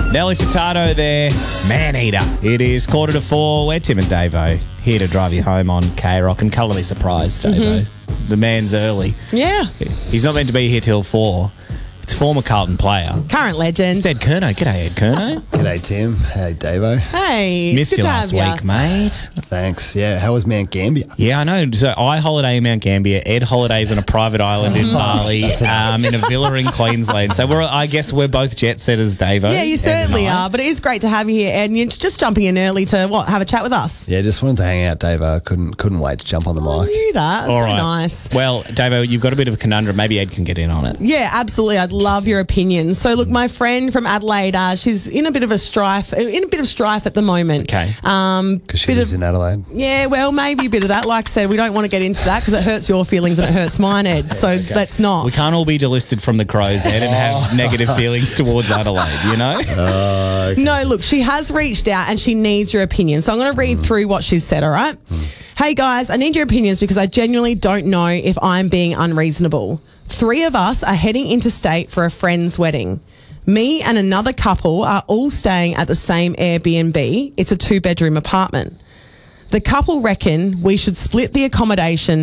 Nelly Furtado there, Man-Eater. It is 4:45. We're Tim and Davo, here to drive you home on K-Rock. And colourly surprised, Davo. The man's early. Yeah. He's not meant to be here till 4. It's former Carlton player. Current legend. It's Ed Curnow. G'day, Ed Curnow. G'day, Tim. Hey, Davo. Hey. Missed good you to last have ya. week, mate. Thanks. Yeah, how was Mount Gambier? Yeah, I know. So I holiday in Mount Gambier. Ed holidays on a private island in Bali, in a villa in Queensland. So I guess we're both jet setters, Davo. Yeah, you certainly are. But it is great to have you here, Ed. And you're just jumping in early to, have a chat with us? Yeah, just wanted to hang out, Davo. Couldn't wait to jump on the I mic. knew that. All so right. nice. Well, Davo, you've got a bit of a conundrum. Maybe Ed can get in on it. Yeah, absolutely. I'd love your opinion. So, look, my friend from Adelaide, she's in a bit of strife at the moment. Okay. Because she lives in Adelaide. Yeah, well, maybe a bit of that. Like I said, we don't want to get into that because it hurts your feelings and it hurts mine, Ed. So let's not. We can't all be delisted from the Crows, Ed, and have negative feelings towards Adelaide, you know? Okay. No, look, she has reached out and she needs your opinion. So I'm going to read through what she's said, all right? Hey, guys, I need your opinions because I genuinely don't know if I'm being unreasonable. 3 of us are heading interstate for a friend's wedding. Me and another couple are all staying at the same Airbnb. It's a 2-bedroom apartment. The couple reckon we should split the accommodation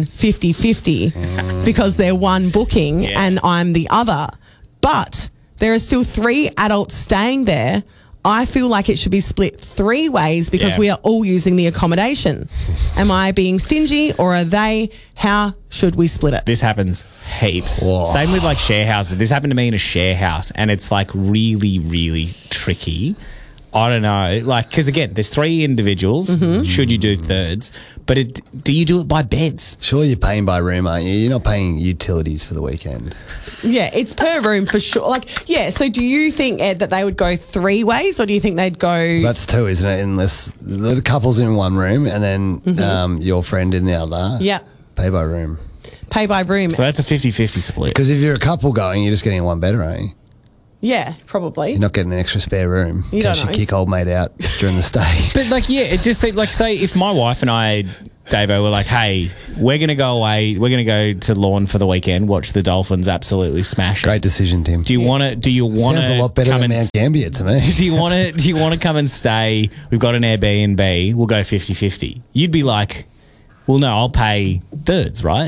50-50 because they're one booking and I'm the other. But there are still 3 adults staying there. I feel like it should be split 3 ways because we are all using the accommodation. Am I being stingy or are they? How should we split it? This happens heaps. Whoa. Same with like share houses. This happened to me in a share house and it's like really, really tricky. I don't know. Like, because again, there's 3 individuals. Should you do thirds? But do you do it by beds? Sure, you're paying by room, aren't you? You're not paying utilities for the weekend. Yeah, it's per room for sure. So do you think, Ed, that they would go 3 ways or do you think they'd go... That's 2, isn't it? Unless the couple's in one room and then your friend in the other. Yeah. Pay by room. Pay by room. So that's a 50-50 split. Because if you're a couple going, you're just getting one better, aren't you? Yeah, probably. You're not getting an extra spare room in don't case you know. kick old mate out during the stay. But it just seems like, say, if my wife and I, Davo, were like, hey, we're going to go away, we're going to go to Lorne for the weekend, watch the Dolphins absolutely smash it. Great decision, Tim. Do you want to Sounds a lot better than Mount Gambier to me. Do you want to come and stay? We've got an Airbnb, we'll go 50-50. You'd be like, well, no, I'll pay thirds, right?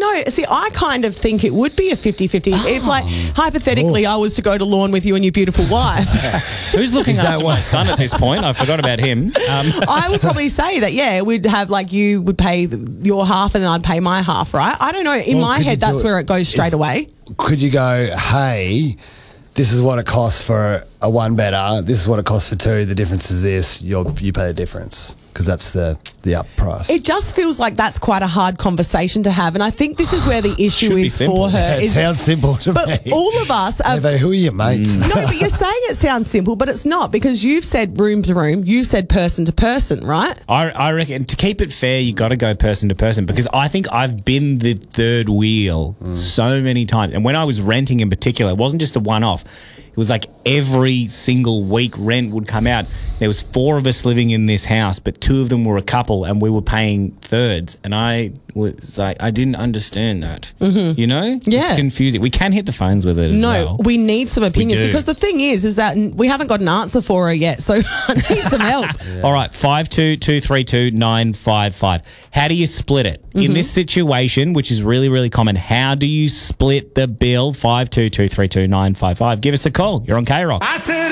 I kind of think it would be a 50-50. If, hypothetically, I was to go to Lorne with you and your beautiful wife. Who's looking after my son at this point? I forgot about him. I would probably say that, we'd have, you would pay your half and then I'd pay my half, right? I don't know. In my head, that's where it goes straight away. Could you go, hey, this is what it costs for a 1-bedder, this is what it costs for 2, the difference is this, you pay the difference? Because that's the up price. It just feels like that's quite a hard conversation to have. And I think this is where the issue is for her. It sounds simple to me. But all of us are... Yeah, but who are your mates? No, but you're saying it sounds simple, but it's not because you've said room to room, you've said person to person, right? I reckon to keep it fair, you got to go person to person because I think I've been the third wheel so many times. And when I was renting in particular, it wasn't just a one-off. It was like every single week rent would come out. There was 4 of us living in this house, but 2 of them were a couple and we were paying thirds. And I was like, I didn't understand that. You know? Yeah. It's confusing. We can hit the phones with it as well. No, we need some opinions do. because the thing is that we haven't got an answer for her yet. So I need some help. All right, 52232955. How do you split it? In this situation, which is really, really common, how do you split the bill? 52232955. Give us a call. You're on K-Rock. I said